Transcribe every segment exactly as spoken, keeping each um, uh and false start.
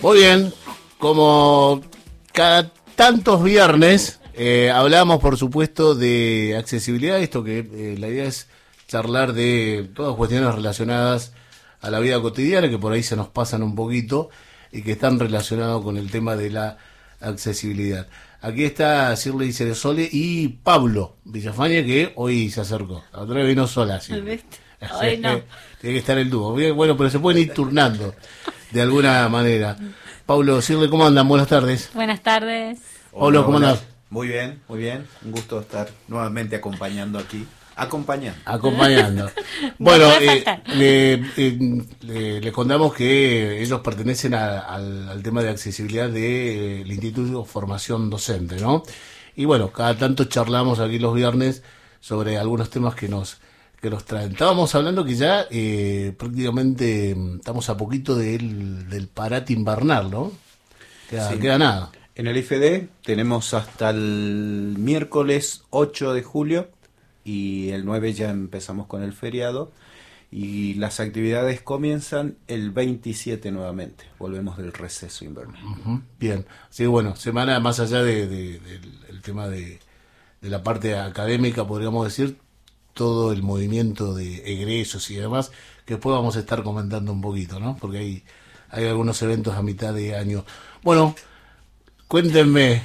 Muy bien, como cada tantos viernes eh, hablamos por supuesto de accesibilidad, esto que eh, la idea es charlar de todas cuestiones relacionadas a la vida cotidiana que por ahí se nos pasan un poquito y que están relacionados con el tema de la accesibilidad. Aquí está Shirley Ceresole y Pablo Villafañe, que hoy se acercó. La otra vez vino sola. Shirley. Hoy no. Tiene que estar el dúo. Bueno, pero se pueden ir turnando de alguna manera. Pablo, Shirley, ¿cómo andan? Buenas tardes. Buenas tardes. Pablo, ¿cómo andas? Muy bien, muy bien. Un gusto estar nuevamente acompañando aquí. Acompañando. Acompañando. Bueno, eh, le, eh, le, le contamos que ellos pertenecen a, al, al tema de accesibilidad del de, eh, Instituto de Formación Docente, ¿no? Y bueno, cada tanto charlamos aquí los viernes sobre algunos temas que nos que nos traen. Estábamos hablando que ya eh, prácticamente estamos a poquito del, del parate invernal, ¿no? Queda, sí. queda nada. En el I F D tenemos hasta el miércoles ocho de julio y el nueve ya empezamos con el feriado y las actividades comienzan el veintisiete nuevamente. Volvemos del receso invernal. Uh-huh. Bien, sí, bueno, semana más allá de, de, de, del tema de, de la parte académica, podríamos decir, todo el movimiento de egresos y demás, que después vamos a estar comentando un poquito, ¿no? Porque hay, hay algunos eventos a mitad de año. Bueno, cuéntenme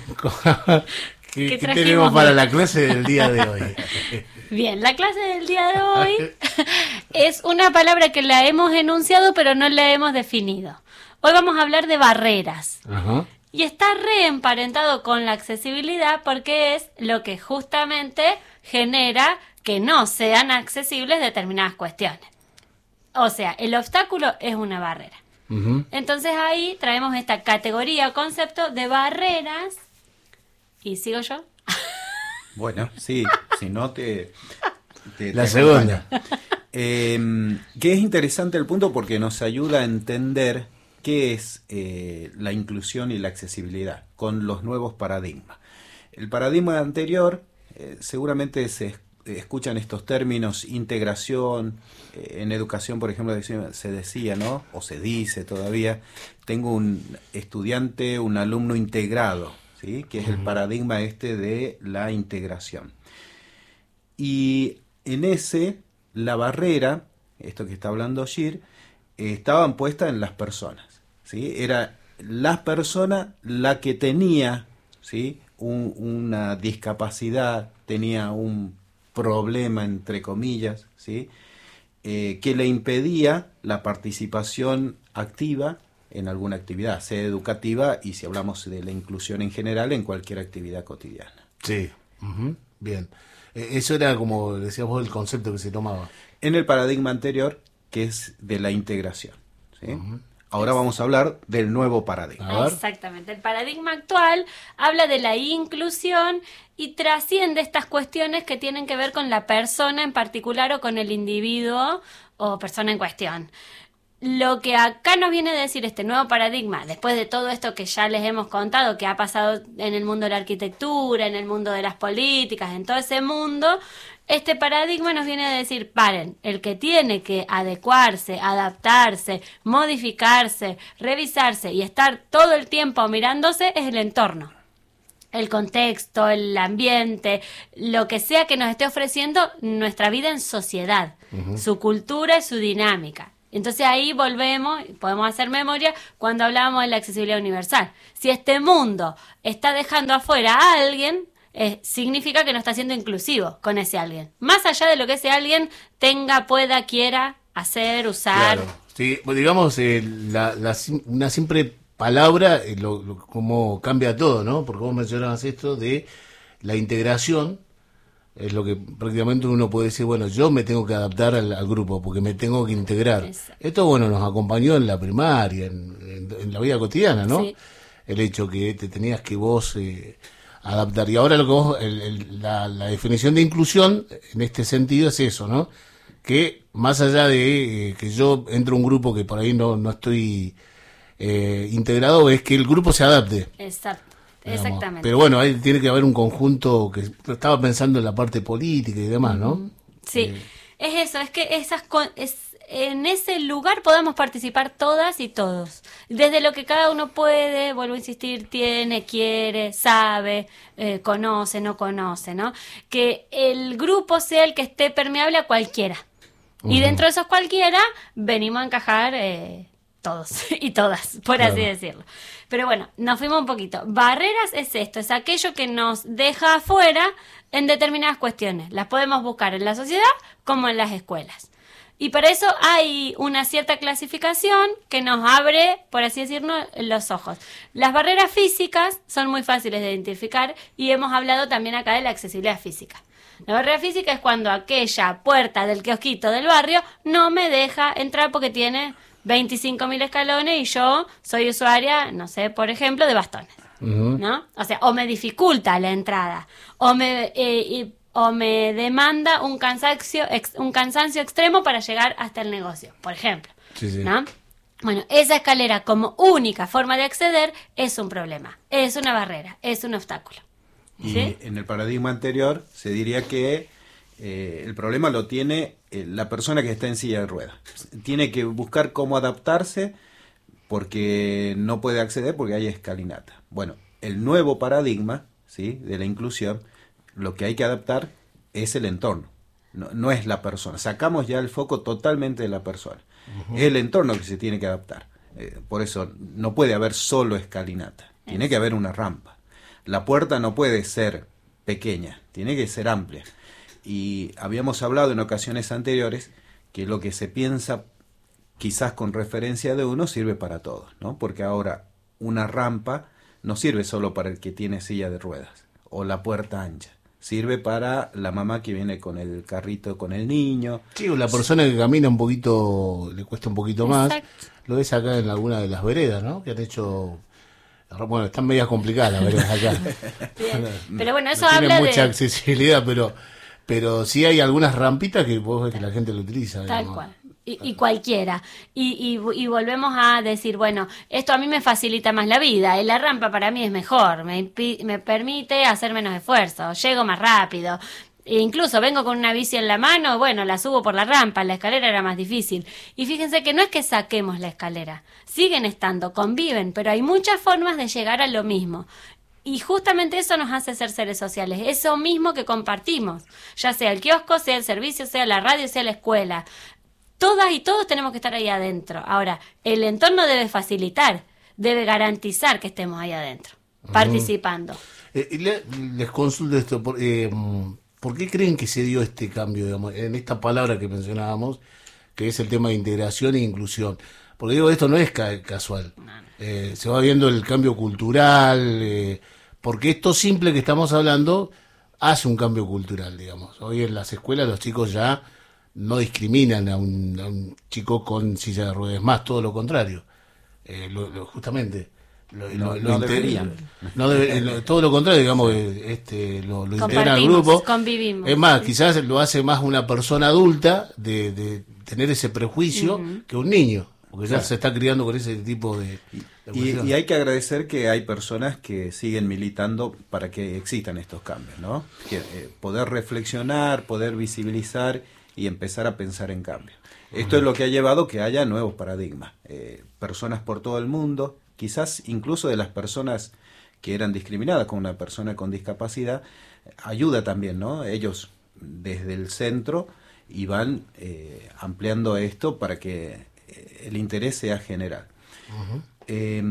¿qué, ¿qué, ¿qué tenemos para la clase del día de hoy? Bien, la clase del día de hoy es una palabra que la hemos enunciado pero no la hemos definido. Hoy vamos a hablar de barreras. Ajá. Y está reemparentado con la accesibilidad porque es lo que justamente genera que no sean accesibles determinadas cuestiones. O sea, el obstáculo es una barrera. Uh-huh. Entonces ahí traemos esta categoría, concepto de barreras. ¿Y sigo yo? Bueno, sí, si no te... te la te segunda. Eh, que es interesante el punto porque nos ayuda a entender qué es eh, la inclusión y la accesibilidad con los nuevos paradigmas. El paradigma anterior eh, seguramente se escuchan estos términos, integración, eh, en educación, por ejemplo, se decía, ¿no? O se dice todavía, tengo un estudiante, un alumno integrado, ¿sí? Que es el paradigma este de la integración. Y en ese, la barrera, esto que está hablando Shir, eh, estaban puestas en las personas, ¿sí? Era la persona la que tenía, ¿sí? Un, una discapacidad, tenía un problema, entre comillas, ¿sí? eh, que le impedía la participación activa en alguna actividad, sea educativa y si hablamos de la inclusión en general, en cualquier actividad cotidiana. Sí, uh-huh. Bien. Eh, eso era, como decíamos, el concepto que se tomaba. En el paradigma anterior, que es de la integración, ¿sí? Uh-huh. Ahora vamos a hablar del nuevo paradigma. Exactamente. El paradigma actual habla de la inclusión y trasciende estas cuestiones que tienen que ver con la persona en particular o con el individuo o persona en cuestión. Lo que acá nos viene a decir este nuevo paradigma, después de todo esto que ya les hemos contado, que ha pasado en el mundo de la arquitectura, en el mundo de las políticas, en todo ese mundo, este paradigma nos viene a decir, paren, el que tiene que adecuarse, adaptarse, modificarse, revisarse y estar todo el tiempo mirándose es el entorno. El contexto, el ambiente, lo que sea que nos esté ofreciendo nuestra vida en sociedad, uh-huh. Su cultura y su dinámica. Entonces ahí volvemos, podemos hacer memoria cuando hablábamos de la accesibilidad universal. Si este mundo está dejando afuera a alguien, eh, significa que no está siendo inclusivo con ese alguien. Más allá de lo que ese alguien tenga, pueda, quiera hacer, usar. Claro, sí, pues digamos, eh, la, la, una simple palabra, eh, lo, lo, cómo cambia todo, ¿no? Porque vos mencionabas esto de la integración. Es lo que prácticamente uno puede decir, bueno, yo me tengo que adaptar al, al grupo porque me tengo que integrar. Exacto. Esto, bueno, nos acompañó en la primaria, en, en, en la vida cotidiana, ¿no? Sí. El hecho que te tenías que vos eh, adaptar. Y ahora lo que vos, el, el, la, la definición de inclusión en este sentido es eso, ¿no? Que más allá de eh, que yo entro a un grupo que por ahí no, no estoy eh, integrado, es que el grupo se adapte. Exacto. Exactamente. Pero bueno, ahí tiene que haber un conjunto que estaba pensando en la parte política y demás, ¿no? Sí, eh. es eso, es que esas con, es en ese lugar podamos participar todas y todos. Desde lo que cada uno puede, vuelvo a insistir, tiene, quiere, sabe, eh, conoce, no conoce, ¿no? Que el grupo sea el que esté permeable a cualquiera. Uh-huh. Y dentro de esos cualquiera, venimos a encajar eh, todos y todas, por claro. así decirlo. Pero bueno, nos fuimos un poquito. Barreras es esto, es aquello que nos deja afuera en determinadas cuestiones. Las podemos buscar en la sociedad como en las escuelas. Y para eso hay una cierta clasificación que nos abre, por así decirlo, los ojos. Las barreras físicas son muy fáciles de identificar y hemos hablado también acá de la accesibilidad física. La barrera física es cuando aquella puerta del kiosquito del barrio no me deja entrar porque tiene veinticinco mil escalones y yo soy usuaria, no sé, por ejemplo, de bastones, uh-huh. ¿no? O sea, o me dificulta la entrada, o me eh, y, o me demanda un cansancio, ex, un cansancio extremo para llegar hasta el negocio, por ejemplo, sí, sí. ¿no? Bueno, esa escalera como única forma de acceder es un problema, es una barrera, es un obstáculo. Y ¿sí? En el paradigma anterior se diría que Eh, el problema lo tiene eh, la persona que está en silla de ruedas. Tiene que buscar cómo adaptarse porque no puede acceder porque hay escalinata. Bueno, el nuevo paradigma, ¿sí?, de la inclusión, lo que hay que adaptar es el entorno, no, no es la persona. Sacamos ya el foco totalmente de la persona. Uh-huh. Es el entorno que se tiene que adaptar. Eh, por eso no puede haber solo escalinata, tiene que haber una rampa. La puerta no puede ser pequeña, tiene que ser amplia. Y habíamos hablado en ocasiones anteriores que lo que se piensa quizás con referencia de uno sirve para todos, ¿no? Porque ahora una rampa no sirve solo para el que tiene silla de ruedas o la puerta ancha, sirve para la mamá que viene con el carrito con el niño. Sí, o la persona que camina un poquito, le cuesta un poquito más. Exacto. Lo ves acá en alguna de las veredas, ¿no? Que han hecho... Bueno, están medias complicadas las veredas acá. Bien. Pero bueno, eso no habla tiene mucha de... accesibilidad, pero... Pero sí hay algunas rampitas que vos ves que la gente lo utiliza. Tal digamos. cual. Y, y cualquiera. Y, y, y volvemos a decir, bueno, esto a mí me facilita más la vida. Y la rampa para mí es mejor. Me, impi- me permite hacer menos esfuerzo. Llego más rápido. E incluso vengo con una bici en la mano, bueno, la subo por la rampa. La escalera era más difícil. Y fíjense que no es que saquemos la escalera. Siguen estando, conviven. Pero hay muchas formas de llegar a lo mismo. Y justamente eso nos hace ser seres sociales, eso mismo que compartimos, ya sea el kiosco, sea el servicio, sea la radio, sea la escuela. Todas y todos tenemos que estar ahí adentro. Ahora, el entorno debe facilitar, debe garantizar que estemos ahí adentro, uh-huh. participando. Eh, le, les consulto esto, por, eh, ¿por qué creen que se dio este cambio, digamos, en esta palabra que mencionábamos, que es el tema de integración e inclusión? Porque digo, esto no es ca- casual. Eh, se va viendo el cambio cultural, eh, porque esto simple que estamos hablando hace un cambio cultural, digamos. Hoy en las escuelas los chicos ya no discriminan a un, a un chico con silla de ruedas, más todo lo contrario. Eh, lo, lo, justamente. Lo, no, lo, no lo deberían. No debe, lo, todo lo contrario, digamos, este, lo, lo integra al grupo. Convivimos. Es más, quizás lo hace más una persona adulta de, de tener ese prejuicio uh-huh. que un niño. Porque ya claro. se está criando con ese tipo de... de y, y hay que agradecer que hay personas que siguen militando para que existan estos cambios, ¿no? Que, eh, poder reflexionar, poder visibilizar y empezar a pensar en cambio. Esto uh-huh. es lo que ha llevado que haya nuevos paradigmas. Eh, personas por todo el mundo, quizás incluso de las personas que eran discriminadas como una persona con discapacidad, ayuda también, ¿no? Ellos desde el centro y van eh, ampliando esto para que el interés sea general. Uh-huh. Eh,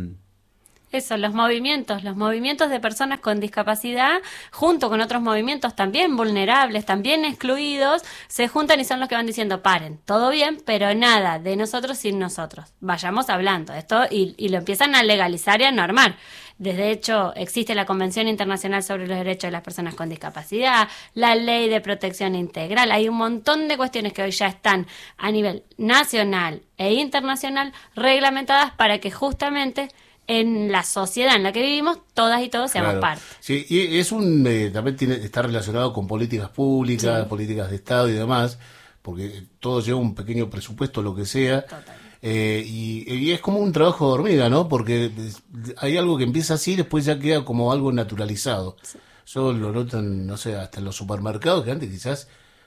Eso, los movimientos, los movimientos de personas con discapacidad, junto con otros movimientos también vulnerables, también excluidos, se juntan y son los que van diciendo, paren, todo bien, pero nada de nosotros sin nosotros. Vayamos hablando de esto y, y lo empiezan a legalizar y a normar. Desde hecho, existe la Convención Internacional sobre los Derechos de las Personas con Discapacidad, la Ley de Protección Integral. Hay un montón de cuestiones que hoy ya están a nivel nacional e internacional reglamentadas para que justamente en la sociedad en la que vivimos, todas y todos seamos claro. parte. Sí, y es un eh, también tiene, está relacionado con políticas públicas, sí. políticas de Estado y demás, porque todo lleva un pequeño presupuesto, lo que sea. Total. Eh, y, y es como un trabajo de hormiga, ¿no? Porque hay algo que empieza así y después ya queda como algo naturalizado. Sí. Yo lo noto, en, no sé, hasta en los supermercados, que antes quizás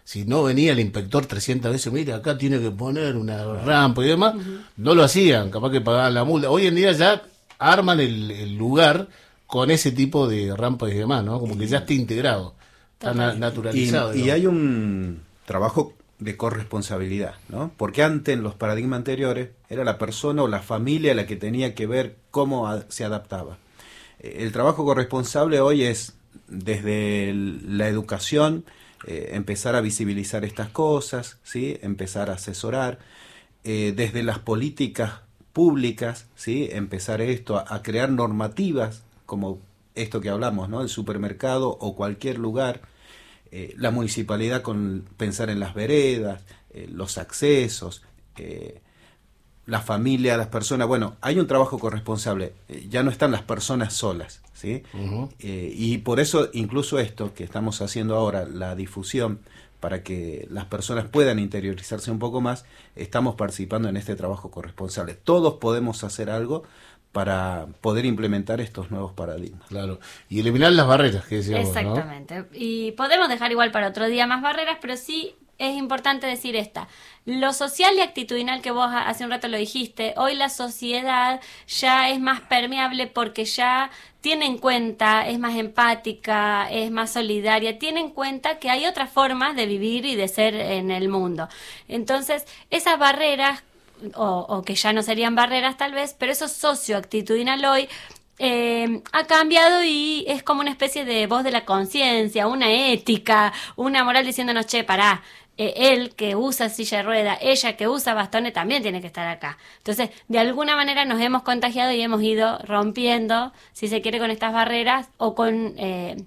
si no venía el inspector trescientas veces, mire, acá tiene que poner una rampa y demás, uh-huh. no lo hacían, capaz que pagaban la multa. Hoy en día ya arman el, el lugar con ese tipo de rampas y demás, ¿no? Como que ya está integrado, está na- naturalizado. Y, y hay un trabajo de corresponsabilidad, ¿no? Porque antes, en los paradigmas anteriores, era la persona o la familia la que tenía que ver cómo a, se adaptaba. El trabajo corresponsable hoy es, desde el, la educación, Eh, empezar a visibilizar estas cosas, ¿sí? Empezar a asesorar, eh, desde las políticas públicas, ¿sí? Empezar esto, a, a crear normativas, como esto que hablamos, ¿no? El supermercado o cualquier lugar, eh, la municipalidad con pensar en las veredas, eh, los accesos, eh, la familia, las personas. Bueno, hay un trabajo corresponsable, eh, ya no están las personas solas, ¿sí? Uh-huh. Eh, y por eso incluso esto que estamos haciendo ahora, la difusión, para que las personas puedan interiorizarse un poco más, estamos participando en este trabajo corresponsable. Todos podemos hacer algo para poder implementar estos nuevos paradigmas. Claro, y eliminar las barreras que decíamos, exactamente, ¿no? Y podemos dejar igual para otro día más barreras, pero sí es importante decir esta, lo social y actitudinal que vos hace un rato lo dijiste, hoy la sociedad ya es más permeable porque ya tiene en cuenta, es más empática, es más solidaria, tiene en cuenta que hay otras formas de vivir y de ser en el mundo. Entonces, esas barreras, o, o que ya no serían barreras tal vez, pero eso socioactitudinal hoy Eh, ha cambiado y es como una especie de voz de la conciencia, una ética, una moral diciéndonos, che, pará, eh, él que usa silla de rueda, ella que usa bastones también tiene que estar acá. Entonces, de alguna manera nos hemos contagiado y hemos ido rompiendo, si se quiere, con estas barreras o con eh,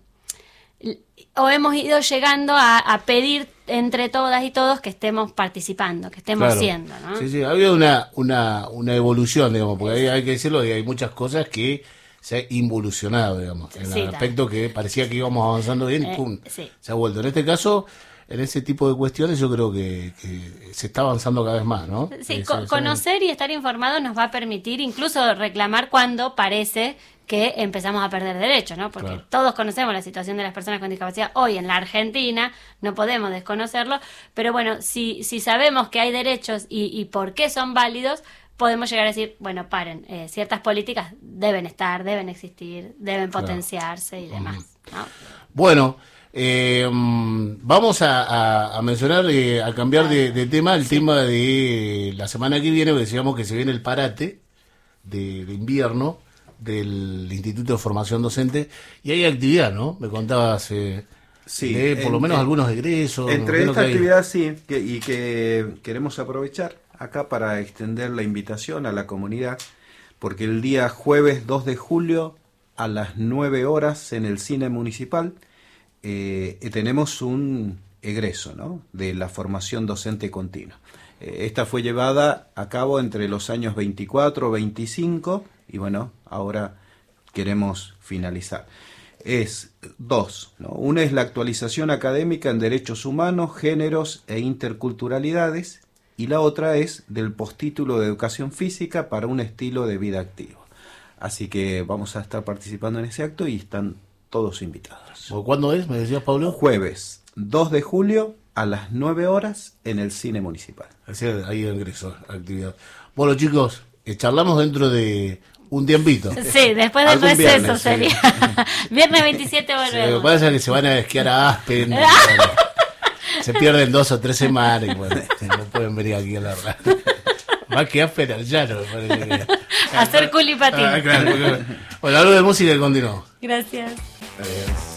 o hemos ido llegando a, a pedir entre todas y todos que estemos participando, que estemos claro. siendo, ¿no? Sí, sí, ha habido una, una, una evolución, digamos, porque hay, hay que decirlo, y hay muchas cosas que se ha involucionado, digamos, en sí, el aspecto también. que parecía que íbamos avanzando bien y eh, pum, sí. se ha vuelto. En este caso, en ese tipo de cuestiones yo creo que, que se está avanzando cada vez más, ¿no? Sí, eh, co- se, conocer se... y estar informado nos va a permitir incluso reclamar cuando parece que empezamos a perder derechos, ¿no? Porque claro. todos conocemos la situación de las personas con discapacidad hoy en la Argentina, no podemos desconocerlo, pero bueno, si, si sabemos que hay derechos y, y por qué son válidos, podemos llegar a decir, bueno, paren, eh, ciertas políticas deben estar, deben existir, deben claro. potenciarse y demás, ¿no? Bueno, eh, vamos a, a, a mencionar, eh, a cambiar de, de tema, el sí. tema de la semana que viene, porque decíamos que se viene el parate de, de invierno del Instituto de Formación Docente, y hay actividad, ¿no? Me contabas eh, sí, de por en, lo menos en, algunos egresos. Entre esta actividad, sí, que, y que queremos aprovechar acá para extender la invitación a la comunidad, porque el día jueves dos de julio a las nueve horas en el Cine Municipal eh, tenemos un egreso, ¿no?, de la formación docente continua. Eh, esta fue llevada a cabo entre los años veinticuatro, veinticinco y bueno, ahora queremos finalizar. Es dos, ¿no? Una es la actualización académica en derechos humanos, géneros e interculturalidades, y la otra es del postítulo de educación física para un estilo de vida activo. Así que vamos a estar participando en ese acto y están todos invitados. ¿Cuándo es? ¿Me decías, Pablo? Jueves dos de julio a las nueve horas en el Cine Municipal. Así ahí ingreso actividad. Bueno, chicos, eh, charlamos dentro de un tiempito. Sí, después del receso viernes, sería. Sí. Viernes veintisiete volvemos. Sí, lo que pasa es que se van a esquiar a Aspen. Bueno, se pierden dos o tres semanas y bueno, no pueden venir aquí a la radio. Más que Aspen al llano, me parece que. Hacer culipatín. Ah, claro, claro. Bueno, algo de música y continuamos. Gracias. Adiós.